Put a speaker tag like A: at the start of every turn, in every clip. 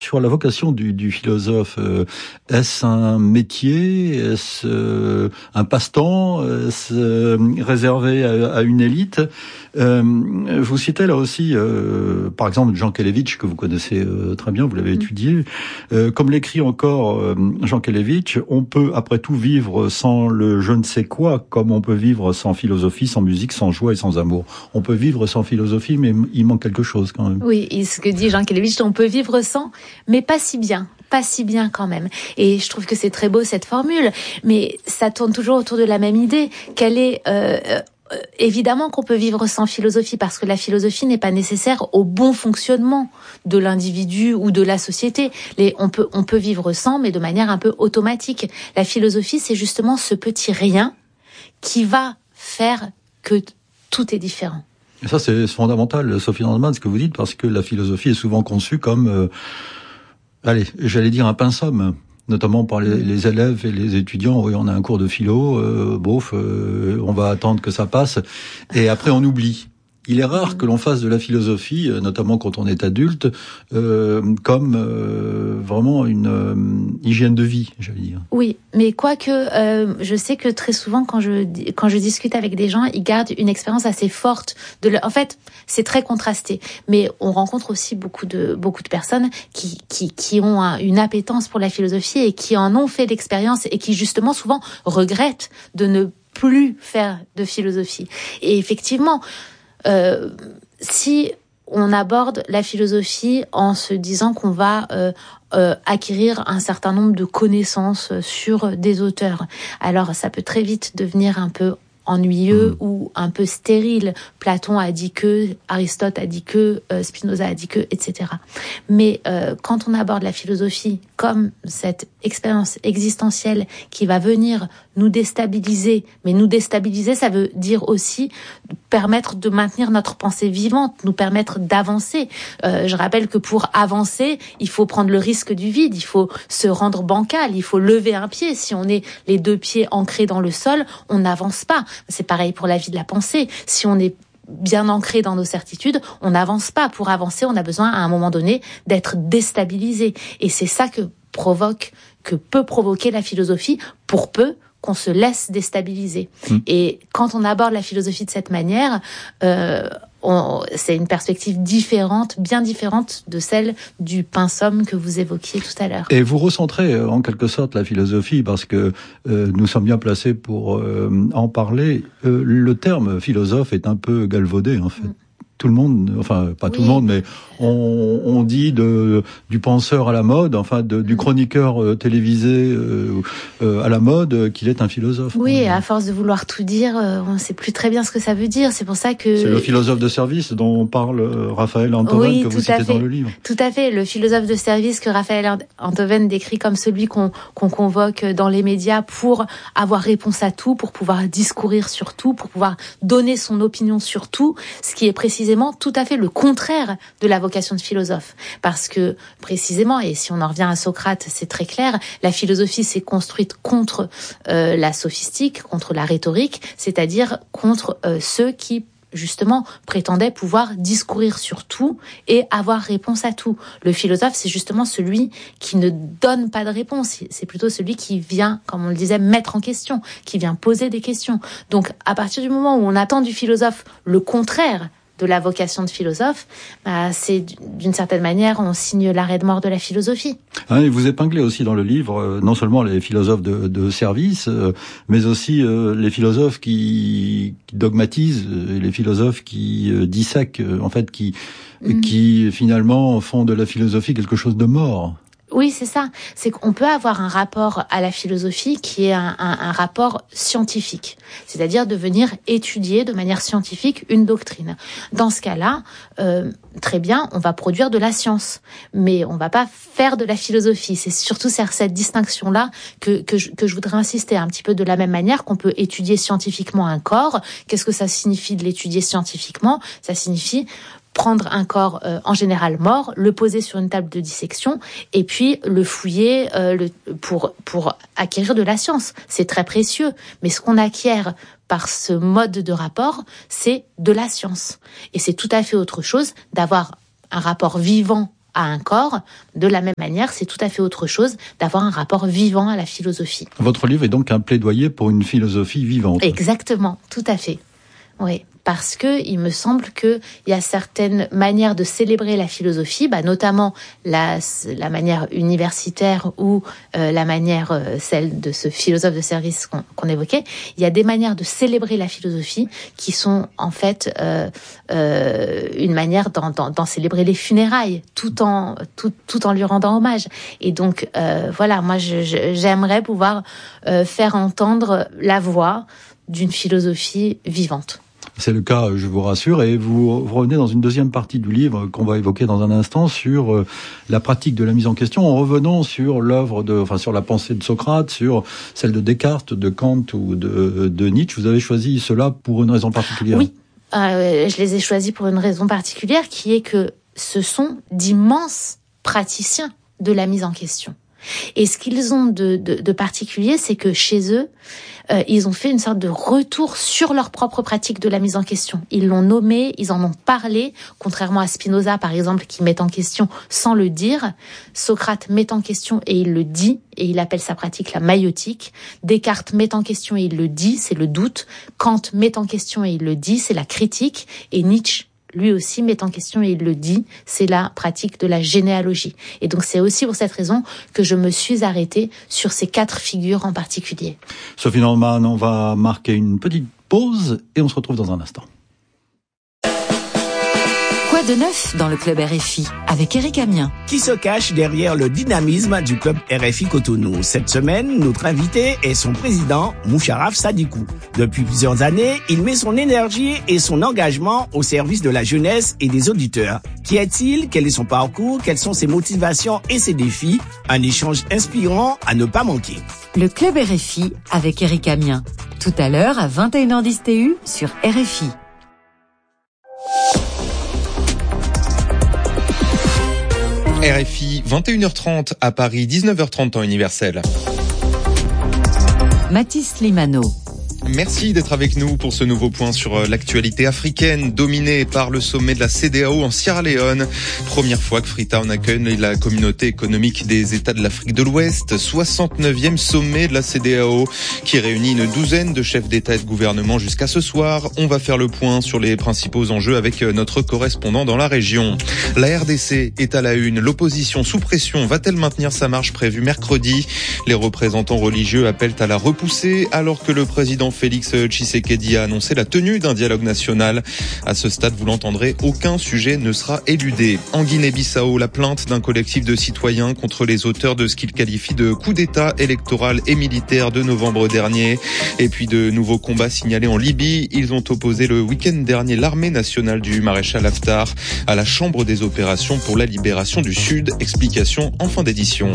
A: sur la vocation du philosophe. Est-ce un métier? Est-ce un passe-temps? Est-ce réservé à une élite? Je vous citais là aussi, par exemple, Jean Kelevitch, que vous connaissez très bien, vous l'avez étudié. Comme l'écrit encore Jean Kelevitch, on peut après tout vivre sans le je ne sais quoi, comme on peut vivre sans philosophie, sans musique, sans joie et sans amour. On peut vivre sans philosophie, mais il manque quelque chose quand même.
B: Oui, et ce que dit Jean Kelevitch, on peut vivre sans, mais pas si bien quand même. Et je trouve que c'est très beau cette formule, mais ça tourne toujours autour de la même idée, qu'elle est... évidemment qu'on peut vivre sans philosophie, parce que la philosophie n'est pas nécessaire au bon fonctionnement de l'individu ou de la société. On peut vivre sans, mais de manière un peu automatique. La philosophie, c'est justement ce petit rien qui va faire que tout est différent.
A: Et ça, c'est fondamental, Sophie Landman, ce que vous dites, parce que la philosophie est souvent conçue comme, j'allais dire un pinceau, notamment par les élèves et les étudiants. Oui, on a un cours de philo, on va attendre que ça passe, et après on oublie. Il est rare que l'on fasse de la philosophie, notamment quand on est adulte, comme vraiment une hygiène de vie, j'allais dire.
B: Oui, mais quoique, je sais que très souvent, quand je discute avec des gens, ils gardent une expérience assez forte en fait, c'est très contrasté. Mais on rencontre aussi beaucoup de personnes qui ont une appétence pour la philosophie et qui en ont fait l'expérience et qui justement souvent regrettent de ne plus faire de philosophie. Et effectivement, si on aborde la philosophie en se disant qu'on va acquérir un certain nombre de connaissances sur des auteurs, alors ça peut très vite devenir un peu ennuyeux ou un peu stérile. Platon a dit que, Aristote a dit que, Spinoza a dit que, etc. Mais quand on aborde la philosophie comme cette expérience existentielle qui va venir nous déstabiliser, mais nous déstabiliser, ça veut dire aussi permettre de maintenir notre pensée vivante, nous permettre d'avancer. Je rappelle que pour avancer, il faut prendre le risque du vide, il faut se rendre bancal, il faut lever un pied. Si on est les deux pieds ancrés dans le sol, on n'avance pas. C'est pareil pour la vie de la pensée. Si on est bien ancré dans nos certitudes, on n'avance pas. Pour avancer, on a besoin à un moment donné d'être déstabilisé. Et c'est ça que peut provoquer la philosophie, pour peu qu'on se laisse déstabiliser. Et quand on aborde la philosophie de cette manière, c'est une perspective différente, bien différente de celle du pensum que vous évoquiez tout à l'heure.
A: Et vous recentrez en quelque sorte la philosophie, parce que nous sommes bien placés pour en parler. Le terme philosophe est un peu galvaudé, en fait. Tout le monde, enfin pas tout le monde, mais on dit du penseur à la mode, enfin du chroniqueur télévisé à la mode, qu'il est un philosophe.
B: Oui, à force de vouloir tout dire, on ne sait plus très bien ce que ça veut dire. C'est pour ça que...
A: C'est le philosophe de service dont parle Raphaël Enthoven, que vous citez dans le livre.
B: Tout à fait, le philosophe de service que Raphaël Enthoven décrit comme celui qu'on convoque dans les médias pour avoir réponse à tout, pour pouvoir discourir sur tout, pour pouvoir donner son opinion sur tout, ce qui est précisément tout à fait le contraire de la vocation de philosophe. Parce que, précisément, et si on en revient à Socrate, c'est très clair, la philosophie s'est construite contre la sophistique, contre la rhétorique, c'est-à-dire contre ceux qui justement prétendaient pouvoir discourir sur tout et avoir réponse à tout. Le philosophe, c'est justement celui qui ne donne pas de réponse, c'est plutôt celui qui vient, comme on le disait, mettre en question, qui vient poser des questions. Donc, à partir du moment où on attend du philosophe le contraire de la vocation de philosophe, c'est d'une certaine manière, on signe l'arrêt de mort de la philosophie.
A: Et vous épinglez aussi dans le livre non seulement les philosophes de service, mais aussi les philosophes qui dogmatisent, les philosophes qui dissèquent, en fait, qui finalement font de la philosophie quelque chose de mort.
B: Oui, c'est ça. C'est qu'on peut avoir un rapport à la philosophie qui est un rapport scientifique. C'est-à-dire de venir étudier de manière scientifique une doctrine. Dans ce cas-là, très bien, on va produire de la science. Mais on va pas faire de la philosophie. C'est surtout sur cette distinction-là que je voudrais insister. Un petit peu de la même manière qu'on peut étudier scientifiquement un corps. Qu'est-ce que ça signifie de l'étudier scientifiquement? Ça signifie prendre un corps en général mort, le poser sur une table de dissection et puis le fouiller pour acquérir de la science. C'est très précieux, mais ce qu'on acquiert par ce mode de rapport, c'est de la science. Et c'est tout à fait autre chose d'avoir un rapport vivant à un corps. De la même manière, c'est tout à fait autre chose d'avoir un rapport vivant à la philosophie.
A: Votre livre est donc un plaidoyer pour une philosophie vivante.
B: Exactement, tout à fait. Oui, parce que il me semble que il y a certaines manières de célébrer la philosophie, notamment la manière universitaire ou la manière celle de ce philosophe de service qu'on évoquait. Il y a des manières de célébrer la philosophie qui sont en fait une manière d'en célébrer les funérailles, tout en lui rendant hommage. Et donc voilà, moi j'aimerais pouvoir faire entendre la voix d'une philosophie vivante.
A: C'est le cas, je vous rassure, et vous revenez dans une deuxième partie du livre qu'on va évoquer dans un instant sur la pratique de la mise en question, en revenant sur sur la pensée de Socrate, sur celle de Descartes, de Kant ou de Nietzsche. Vous avez choisi cela pour une raison particulière?
B: Oui, je les ai choisis pour une raison particulière, qui est que ce sont d'immenses praticiens de la mise en question. Et ce qu'ils ont de particulier, c'est que chez eux, ils ont fait une sorte de retour sur leur propre pratique de la mise en question. Ils l'ont nommé, ils en ont parlé, contrairement à Spinoza, par exemple, qui met en question sans le dire. Socrate met en question et il le dit, et il appelle sa pratique la maïotique. Descartes met en question et il le dit, c'est le doute. Kant met en question et il le dit, c'est la critique. Et Nietzsche, lui aussi, met en question et il le dit, c'est la pratique de la généalogie. Et donc c'est aussi pour cette raison que je me suis arrêtée sur ces 4 figures en particulier.
A: Sophie Norman, on va marquer une petite pause et on se retrouve dans un instant.
C: Quoi de neuf dans le club RFI avec Éric Amiens?
D: Qui se cache derrière le dynamisme du club RFI Cotonou? Cette semaine, notre invité est son président, Moucharaf Sadikou. Depuis plusieurs années, il met son énergie et son engagement au service de la jeunesse et des auditeurs. Qui est-il? Quel est son parcours? Quelles sont ses motivations et ses défis? Un échange inspirant à ne pas manquer.
C: Le club RFI avec Éric Amiens. Tout à l'heure à 21h10 TU sur RFI.
E: RFI, 21h30 à Paris, 19h30 temps universel.
C: Mathis Limano.
E: Merci d'être avec nous pour ce nouveau point sur l'actualité africaine dominée par le sommet de la CEDEAO en Sierra Leone. Première fois que Freetown accueille la communauté économique des États de l'Afrique de l'Ouest. 69e sommet de la CEDEAO qui réunit une douzaine de chefs d'État et de gouvernement jusqu'à ce soir. On va faire le point sur les principaux enjeux avec notre correspondant dans la région. La RDC est à la une. L'opposition sous pression va-t-elle maintenir sa marche prévue mercredi? Les représentants religieux appellent à la repousser alors que le président Félix Tshisekedi a annoncé la tenue d'un dialogue national. À ce stade, vous l'entendrez, aucun sujet ne sera éludé. En Guinée-Bissau, la plainte d'un collectif de citoyens contre les auteurs de ce qu'ils qualifient de coup d'État électoral et militaire de novembre dernier. Et puis de nouveaux combats signalés en Libye. Ils ont opposé le week-end dernier l'armée nationale du maréchal Haftar à la Chambre des opérations pour la libération du Sud. Explication en fin d'édition.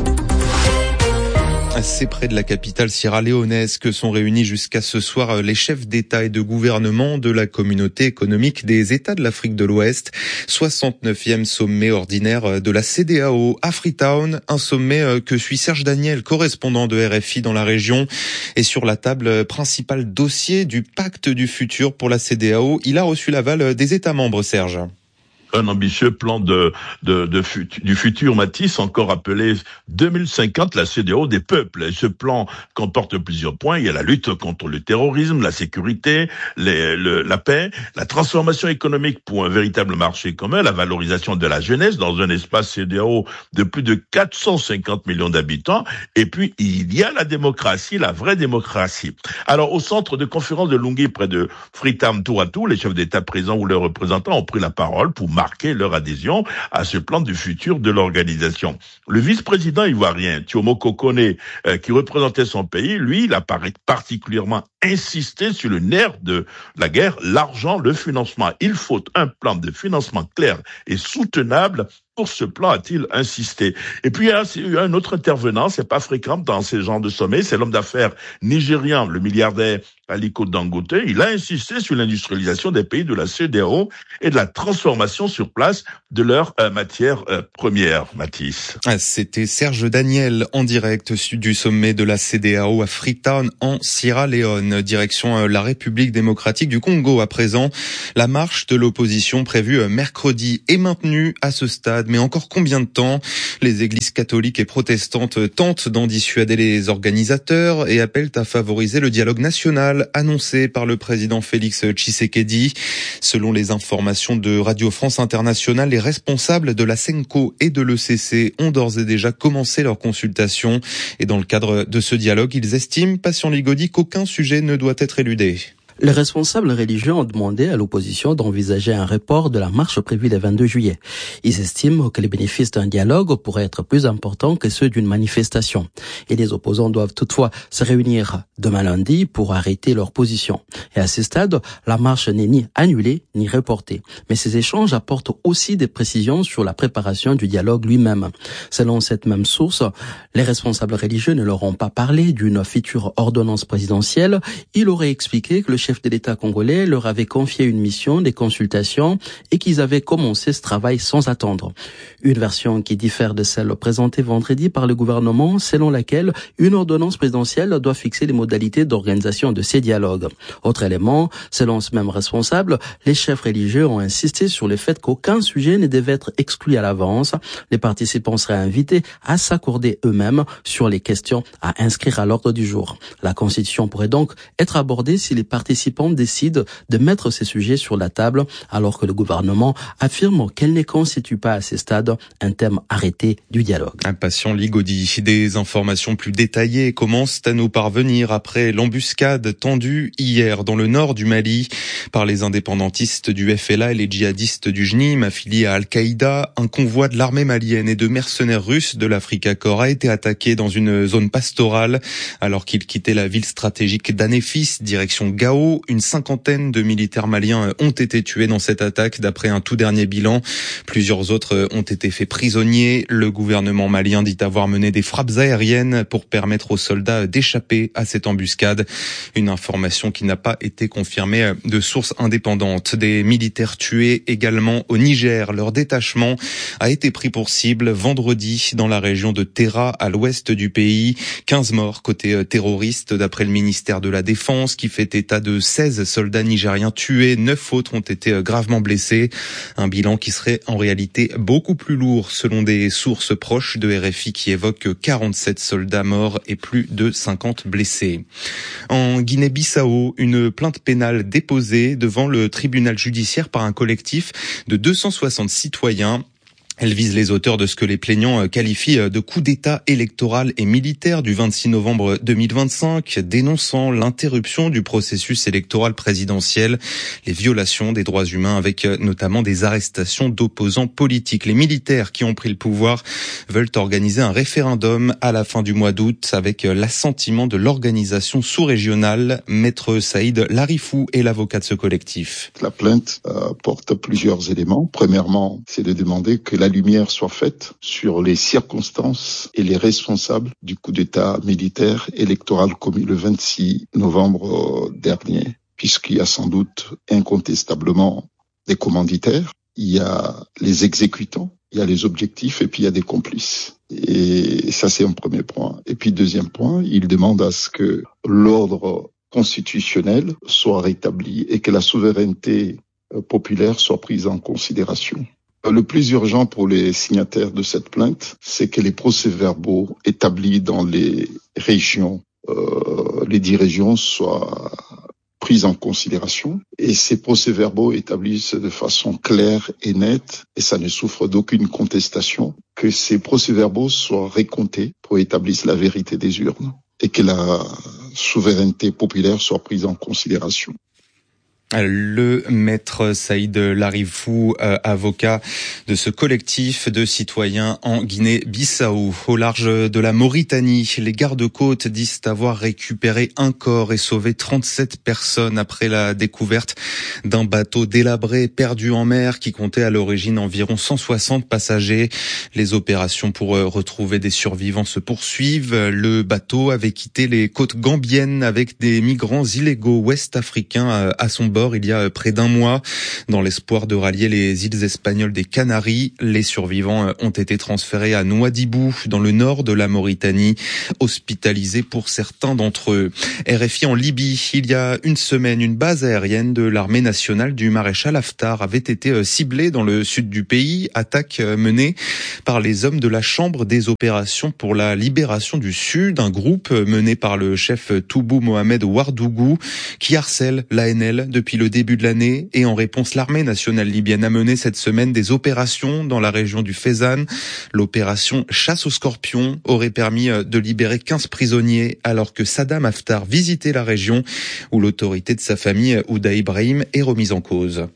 E: C'est près de la capitale sierra-léonaise que sont réunis jusqu'à ce soir les chefs d'État et de gouvernement de la communauté économique des États de l'Afrique de l'Ouest. 69e sommet ordinaire de la CEDEAO à Freetown, un sommet que suit Serge Daniel, correspondant de RFI dans la région. Et sur la table, principal dossier du pacte du futur pour la CEDEAO, il a reçu l'aval des États membres, Serge.
F: Un ambitieux plan du futur, Matisse, encore appelé 2050, la CEDEAO des peuples. Et ce plan comporte plusieurs points. Il y a la lutte contre le terrorisme, la sécurité, la paix, la transformation économique pour un véritable marché commun, la valorisation de la jeunesse dans un espace CEDEAO de plus de 450 millions d'habitants. Et puis, il y a la démocratie, la vraie démocratie. Alors, au centre de conférence de Lunghi, près de Freetown, tour à tour, les chefs d'État présents ou leurs représentants ont pris la parole pour marquer leur adhésion à ce plan du futur de l'organisation. Le vice-président ivoirien, Tiomo Kokone, qui représentait son pays, lui, il a particulièrement insisté sur le nerf de la guerre, l'argent, le financement. Il faut un plan de financement clair et soutenable. Pour ce plan, a-t-il insisté. Et puis, il y a un autre intervenant, c'est pas fréquent dans ces genres de sommets, c'est l'homme d'affaires nigérian, le milliardaire Aliko Dangote. Il a insisté sur l'industrialisation des pays de la CEDEAO et de la transformation sur place de leurs matières premières, Matisse.
E: C'était Serge Daniel en direct du sommet de la CEDEAO à Freetown en Sierra Leone. Direction la République démocratique du Congo à présent. La marche de l'opposition prévue mercredi est maintenue à ce stade. escalade, mais encore combien de temps? Les églises catholiques et protestantes tentent d'en dissuader les organisateurs et appellent à favoriser le dialogue national annoncé par le président Félix Tshisekedi. Selon les informations de Radio France Internationale, les responsables de la SENCO et de l'ECC ont d'ores et déjà commencé leur consultation. Et dans le cadre de ce dialogue, ils estiment, Patient Ligaudy, qu'aucun sujet ne doit être éludé.
G: Les responsables religieux ont demandé à l'opposition d'envisager un report de la marche prévue le 22 juillet. Ils estiment que les bénéfices d'un dialogue pourraient être plus importants que ceux d'une manifestation. Et les opposants doivent toutefois se réunir demain lundi pour arrêter leur position. Et à ce stade, la marche n'est ni annulée ni reportée. Mais ces échanges apportent aussi des précisions sur la préparation du dialogue lui-même. Selon cette même source, les responsables religieux ne leur ont pas parlé d'une future ordonnance présidentielle. Ils auraient expliqué que le chef de l'État congolais leur avait confié une mission des consultations et qu'ils avaient commencé ce travail sans attendre. Une version qui diffère de celle présentée vendredi par le gouvernement, selon laquelle une ordonnance présidentielle doit fixer les modalités d'organisation de ces dialogues. Autre élément, selon ce même responsable, les chefs religieux ont insisté sur le fait qu'aucun sujet ne devait être exclu à l'avance. Les participants seraient invités à s'accorder eux-mêmes sur les questions à inscrire à l'ordre du jour. La Constitution pourrait donc être abordée si les participants décident de mettre ces sujets sur la table, alors que le gouvernement affirme qu'elle ne constitue pas à ce stade un thème arrêté du dialogue.
E: Patient Ligaudy, des informations plus détaillées commencent à nous parvenir après l'embuscade tendue hier dans le nord du Mali par les indépendantistes du FLA et les djihadistes du JNIM affiliés à Al-Qaïda. Un convoi de l'armée malienne et de mercenaires russes de l'Africa Corps a été attaqué dans une zone pastorale alors qu'il quittait la ville stratégique d'Anéfis, direction Gao. Une cinquantaine de militaires maliens ont été tués dans cette attaque d'après un tout dernier bilan. Plusieurs autres ont été faits prisonniers. Le gouvernement malien dit avoir mené des frappes aériennes pour permettre aux soldats d'échapper à cette embuscade. Une information qui n'a pas été confirmée de sources indépendantes. Des militaires tués également au Niger. Leur détachement a été pris pour cible vendredi dans la région de Terra, à l'ouest du pays. 15 morts côté terroriste d'après le ministère de la Défense qui fait état de 16 soldats nigériens tués, 9 autres ont été gravement blessés. Un bilan qui serait en réalité beaucoup plus lourd selon des sources proches de RFI qui évoquent 47 soldats morts et plus de 50 blessés. En Guinée-Bissau, une plainte pénale déposée devant le tribunal judiciaire par un collectif de 260 citoyens. Elle vise les auteurs de ce que les plaignants qualifient de coup d'État électoral et militaire du 26 novembre 2025, dénonçant l'interruption du processus électoral présidentiel, les violations des droits humains avec notamment des arrestations d'opposants politiques. Les militaires qui ont pris le pouvoir veulent organiser un référendum à la fin du mois d'août avec l'assentiment de l'organisation sous-régionale. Maître Saïd Larifou est l'avocat de ce collectif.
H: La plainte porte plusieurs éléments. Premièrement, c'est de demander que la lumière soit faite sur les circonstances et les responsables du coup d'État militaire électoral commis le 26 novembre dernier, puisqu'il y a sans doute incontestablement des commanditaires, il y a les exécutants, il y a les objectifs et puis il y a des complices. Et ça, c'est un premier point. Et puis deuxième point, il demande à ce que l'ordre constitutionnel soit rétabli et que la souveraineté populaire soit prise en considération. Le plus urgent pour les signataires de cette plainte, c'est que les procès-verbaux établis dans les régions, les 10 régions, soient pris en considération. Et ces procès-verbaux établissent de façon claire et nette, et ça ne souffre d'aucune contestation, que ces procès-verbaux soient récomptés pour établir la vérité des urnes et que la souveraineté populaire soit prise en considération.
E: Le maître Saïd Larifou, avocat de ce collectif de citoyens en Guinée-Bissau. Au large de la Mauritanie, les gardes-côtes disent avoir récupéré un corps et sauvé 37 personnes après la découverte d'un bateau délabré perdu en mer qui comptait à l'origine environ 160 passagers. Les opérations pour retrouver des survivants se poursuivent. Le bateau avait quitté les côtes gambiennes avec des migrants illégaux ouest-africains à son bord. bord il y a près d'un mois. Dans l'espoir de rallier les îles espagnoles des Canaries, les survivants ont été transférés à Nouadhibou, dans le nord de la Mauritanie, hospitalisés pour certains d'entre eux. RFI en Libye, il y a une semaine, une base aérienne de l'armée nationale du maréchal Haftar avait été ciblée dans le sud du pays, attaque menée par les hommes de la Chambre des opérations pour la libération du Sud, un groupe mené par le chef Toubou Mohamed Ouardougou qui harcèle l'ANL depuis le début de l'année. Et en réponse, l'armée nationale libyenne a mené cette semaine des opérations dans la région du Fezzan. L'opération Chasse aux scorpions aurait permis de libérer 15 prisonniers alors que Saddam Haftar visitait la région où l'autorité de sa famille, Ouda Ibrahim, est remise en cause.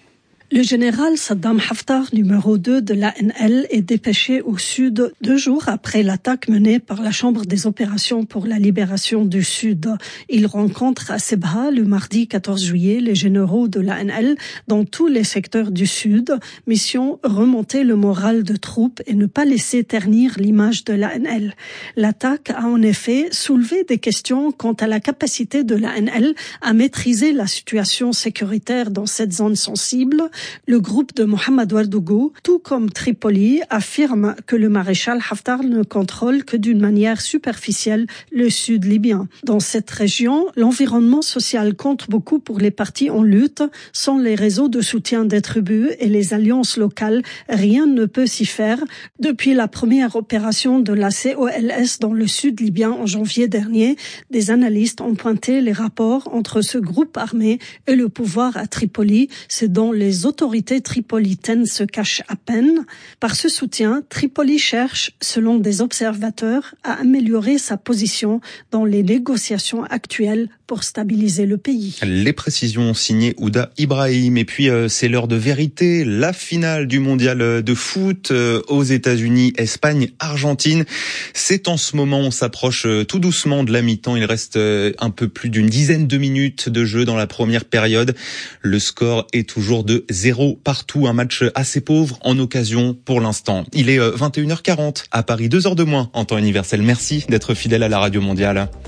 I: Le général Saddam Haftar, numéro 2 de l'ANL, est dépêché au sud 2 jours après l'attaque menée par la Chambre des opérations pour la libération du Sud. Il rencontre à Sebha le mardi 14 juillet les généraux de l'ANL dans tous les secteurs du Sud. Mission remonter le moral de troupes et ne pas laisser ternir l'image de l'ANL. L'attaque a en effet soulevé des questions quant à la capacité de l'ANL à maîtriser la situation sécuritaire dans cette zone sensible. Le groupe de Mohamed Ouardougou, tout comme Tripoli, affirme que le maréchal Haftar ne contrôle que d'une manière superficielle le sud libyen. Dans cette région, l'environnement social compte beaucoup pour les partis en lutte. Sans les réseaux de soutien des tribus et les alliances locales, rien ne peut s'y faire. Depuis la première opération de la COLS dans le sud libyen en janvier dernier, des analystes ont pointé les rapports entre ce groupe armé et le pouvoir à Tripoli. C'est dont les autorités tripolitaines se cachent à peine. Par ce soutien, Tripoli cherche, selon des observateurs, à améliorer sa position dans les négociations actuelles pour stabiliser le pays.
E: Les précisions signées Ouda Ibrahim. Et puis c'est l'heure de vérité, la finale du mondial de foot aux États-Unis, Espagne, Argentine. C'est en ce moment, on s'approche tout doucement de la mi-temps. Il reste un peu plus d'une dizaine de minutes de jeu dans la première période. Le score est toujours de 0 partout, un match assez pauvre en occasion pour l'instant. Il est 21h40 à Paris, 2 heures de moins en temps universel. Merci d'être fidèle à la Radio Mondiale.